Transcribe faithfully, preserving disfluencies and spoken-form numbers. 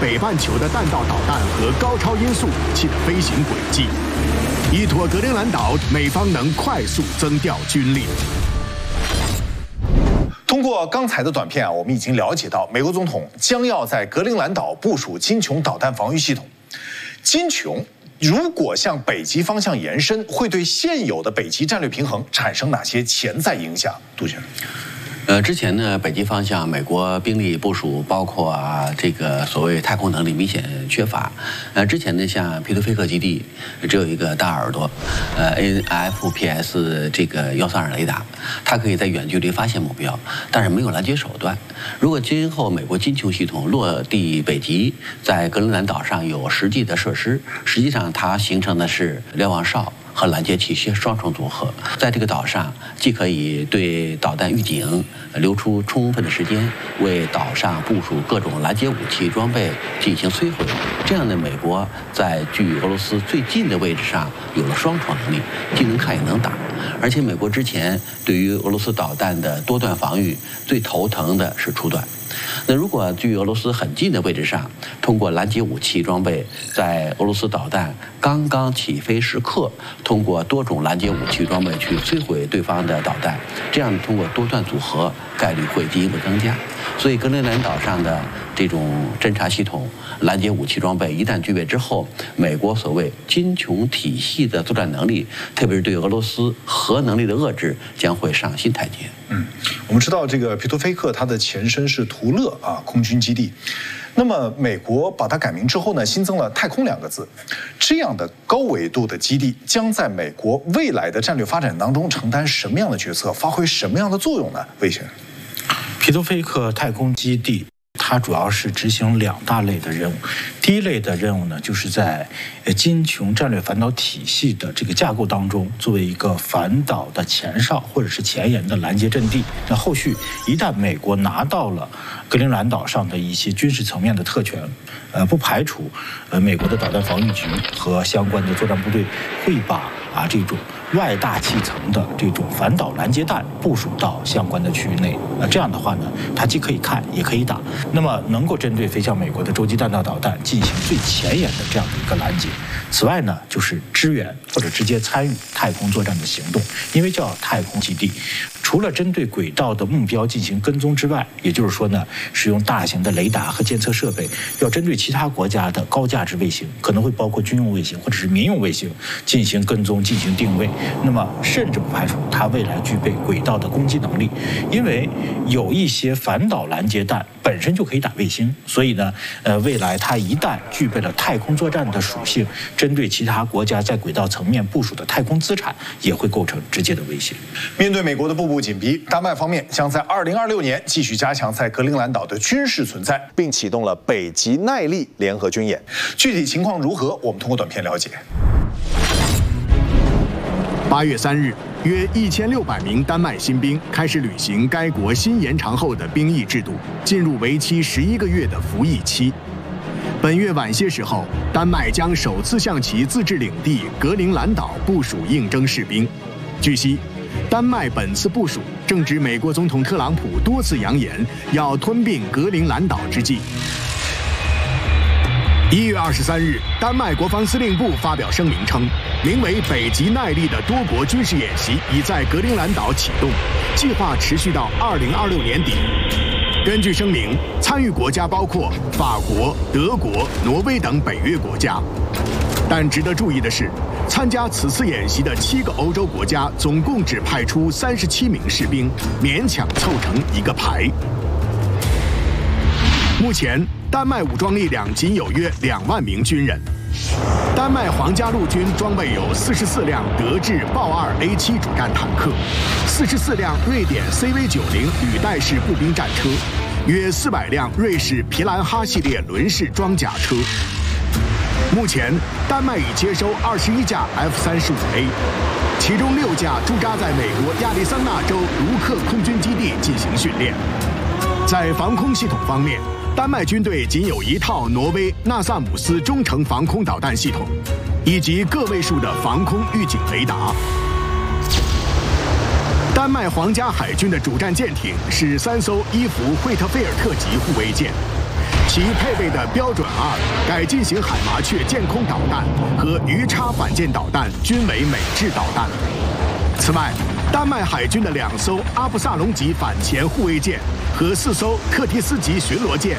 北半球的弹道导弹和高超音速武器的飞行轨迹。依托格陵兰岛，美方能快速增调军力。 通过刚才的短片啊，我们已经了解到，美国总统将要在格陵兰岛部署金琼导弹防御系统。金琼如果向北极方向延伸，会对现有的北极战略平衡产生哪些潜在影响？杜先生。 呃，之前呢，北极方向美国兵力部署，包括啊这个所谓太空能力明显缺乏。呃，之前呢，像皮图菲克基地只有一个大耳朵，呃 ，N F P S 这个幺三二雷达，它可以在远距离发现目标，但是没有拦截手段。如果今后美国金球系统落地北极，在格陵兰岛上有实际的设施，实际上它形成的是瞭望哨和拦截器双重组合，在这个岛上既可以对导弹预警留出充分的时间，为岛上部署各种拦截武器装备进行摧毁。这样的美国在距俄罗斯最近的位置上有了双重能力，既能看也能打。而且美国之前对于俄罗斯导弹的多段防御，最头疼的是初段。那如果距俄罗斯很近的位置上，通过拦截武器装备，在俄罗斯导弹刚刚起飞时刻，通过多种拦截武器装备去摧毁对方的导弹，这样通过多段组合，概率会进一步增加。所以格陵兰岛上的这种侦察系统、拦截武器装备一旦具备之后，美国所谓金琼体系的作战能力，特别是对俄罗斯核能力的遏制，将会上新台阶。 嗯，我们知道这个皮图菲克它的前身是图勒啊空军基地，那么美国把它改名之后呢，新增了太空两个字，这样的高纬度的基地将在美国未来的战略发展当中承担什么样的角色，发挥什么样的作用呢？魏先生， 皮图菲克太空基地它主要是执行两大类的任务。第一类的任务呢，就是在金琼战略反导体系的这个架构当中，作为一个反导的前哨或者是前沿的拦截阵地。那后续一旦美国拿到了格陵兰岛上的一些军事层面的特权，呃，不排除呃美国的导弹防御局和相关的作战部队会把啊这种外大气层的这种反导拦截弹部署到相关的区域内。那这样的话呢，它既可以看也可以打，那么能够针对飞向美国的洲际弹道导弹进行最前沿的这样的一个拦截。此外呢，就是支援或者直接参与太空作战的行动，因为叫太空基地，除了针对轨道的目标进行跟踪之外，也就是说呢，使用大型的雷达和监测设备，要针对其他国家的高价值卫星，可能会包括军用卫星或者是民用卫星进行跟踪、进行定位。那么，甚至不排除它未来具备轨道的攻击能力，因为有一些反导拦截弹本身就可以打卫星，所以呢，呃，未来它一旦具备了太空作战的属性，针对其他国家在轨道层面部署的太空资产，也会构成直接的威胁。 面对美国的步步紧逼，丹麦方面将在二零二六年继续加强在格陵兰岛的军事存在，并启动了北极耐力联合军演。具体情况如何，我们通过短片了解。 八月三日，约一千六百名丹麦新兵开始履行该国新延长后的兵役制度，进入为期十一个月的服役期。本月晚些时候，丹麦将首次向其自治领地格陵兰岛部署应征士兵。据悉，丹麦本次部署正值美国总统特朗普多次扬言要吞并格陵兰岛之际。一月二十三日，丹麦国防司令部发表声明称，名为“北极耐力”的多国军事演习已在格陵兰岛启动，计划持续到二零二六年底。根据声明，参与国家包括法国、德国、挪威等北约国家。但值得注意的是，参加此次演习的七个欧洲国家总共只派出三十七名士兵，勉强凑成一个排。目前，丹麦武装力量仅有约两万名军人。丹麦皇家陆军装备有四十四辆德制豹二 A 七主战坦克，四十四辆瑞典 C V 九十履带式步兵战车，约四百辆瑞士皮兰哈系列轮式装甲车。目前，丹麦已接收二十一架 F 三十五 A， 其中六架驻扎在美国亚利桑那州卢克空军基地进行训练。在防空系统方面，丹麦军队仅有一套挪威纳萨姆斯中程防空导弹系统，以及个位数的防空预警雷达。丹麦皇家海军的主战舰艇是三艘伊弗惠特菲尔特级护卫舰， 其配备的标准二改进型海麻雀舰空导弹和鱼叉反舰导弹均为美制导弹。此外，丹麦海军的两艘阿布萨隆级反潜护卫舰和四艘特提斯级巡逻舰